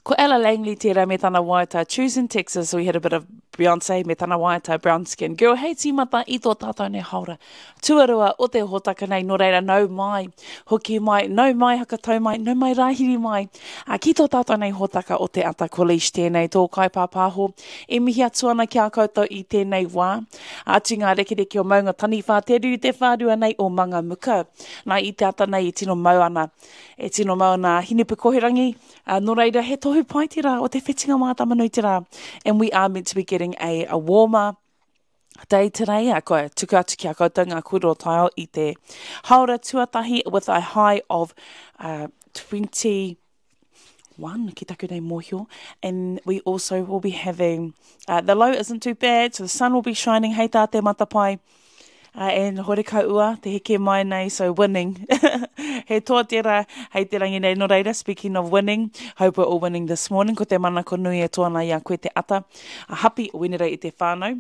Ko Ella Langley tērā me tana waita. Choosing Texas, we had a bit of Beyonce me tana waita, brown skin. Girl, hei tīmata i tō tātou nei haura. Tuarua o te hotaka nei, no reira nau mai, hoki mai, nau mai, hakatau mai, nau mai rahiri mai. Ki tō tātou nei hotaka o te ata kolesh tēnei, tō kaipāpāho. E mihi atuana ki a koutou i tēnei wā. Atu ngā rekereke o maunga taniwha, te ru te whārua nei o manga muka. Nā i te ata nei i tino mau ana. E tino mau ana hinepu koherangi. No reira, he tohu pai te rā, o te whetinga mā tamanui te rā. And we are meant to be getting a warmer day today. Koe tuku atu ki a koutou ngā kuro taio i te haora tuatahi with a high of 21 ki taku nei mōhio. And we also will be having, the low isn't too bad, so the sun will be shining, hei tā te matapai. And hore ka ua, te heke mai nei, so winning. He toa tērā, hei te rangi nei, no reira, speaking of winning, hope we're all winning this morning, ko te mana ko nui e tōna ia koe te ata. Happy winere i te whānau.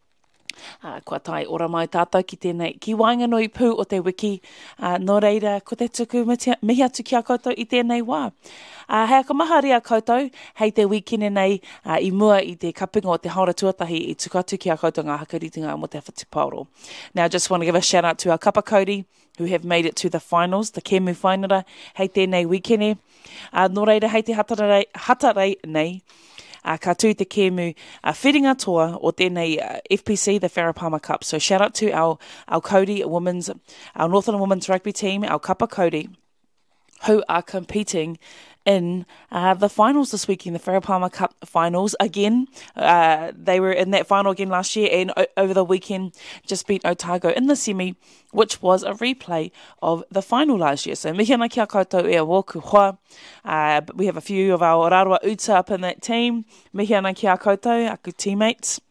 Kua tai ora mai tātou ki tēnei ki wainganui pū o te wiki. No reira, ko te tuku mihi atu ki a koutou i tēnei wā. Hei ka maha ria koutou, hei te wikine nei i mua i te kapinga o te haora tuatahi i tuku atu ki a koutou ngā hakaritinga mo te whatipauro. Now, I just want to give a shout out to our kapakauri who have made it to the finals, the Kemu whainara, hei tēnei wikine. No reira, hei te hatarei nei, ka tū te kēmu whiringa toa o tēnei FPC, the Farah Palmer Cup. So shout out to our Kauri women's, our Northern Women's Rugby team, our Kapa Kauri, who are competing in the finals this weekend, the Farah Palmer Cup finals. Again, they were in that final again last year and over the weekend just beat Otago in the semi, which was a replay of the final last year. So mihi ana ki a koutou e a wōku hoa. We have a few of our Rarua Uta up in that team. Mihi ana ki a koutou, aku teammates.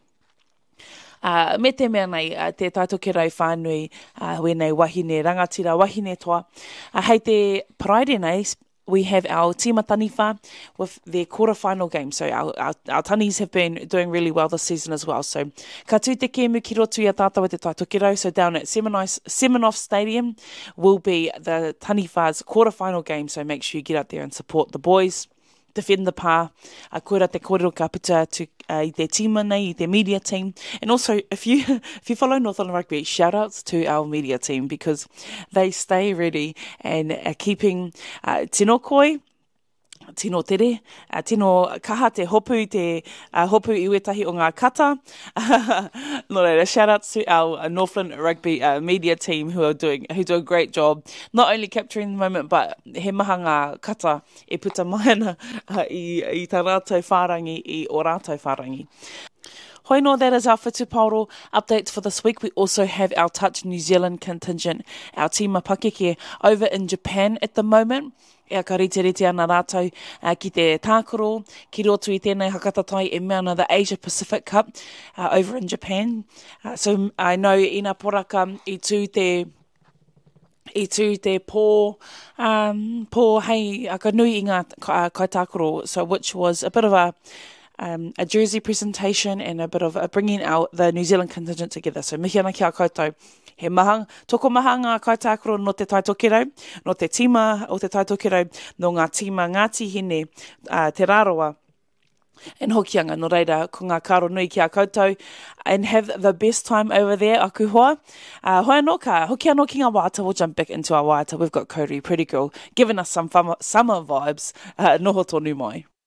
Me te mea nei, te taitoke rau whānui, wēnei wahine rangatira, wahine toa. Hei te Paraire nei, we have our tīma taniwha with their quarter-final game. So our tanis have been doing really well this season as well. So ka tū te kēmu ki rotu i a tātou e te taitoke rau. So down at Seminoff Stadium will be the taniwha's quarter-final game. So make sure you get out there and support the boys. Defend the pā, koera te kōrero ka puta I te tīma nei, I te media team. And also, if you follow Northern Rugby, shout outs to our media team because they stay ready and are keeping tino koi, tino tere, tino kaha te hopu, te hopu iwetahi o ngā kata. No reira, shout outs to our Northland Rugby media team who do a great job, not only capturing the moment, but he maha ngā kata e puta mai ana i tā rātou whārangi, i o rātou whārangi. Hoi no, that is our Whatupauro updates for this week. We also have our Touch New Zealand contingent, our tīma pakeke over in Japan at the moment. Ea ka rite ana rātou ki te tākoro, ki roto i tēnei hakatatai e mea ana the Asia Pacific Cup over in Japan. So I know ina poraka i tū te pō hei aka nui i ngā kaitākoro, so which was a bit of a jersey presentation and a bit of bringing out the New Zealand contingent together. So mihi ana ki a koutou, he maha, toko maha ngā kaitākoro no te taitokerau, no te tīma o te taitokerau, no ngā tīma Ngāti Hine, te Rāroa, and hokianga, no reira, ko ngā karo nui ki a koutou, and have the best time over there, aku hoa. Hoi anō ka, hoki anō ki ngā wāta, we'll jump back into our wāta. We've got Kauri, Pretty Girl, giving us some summer vibes, noho tonu mai.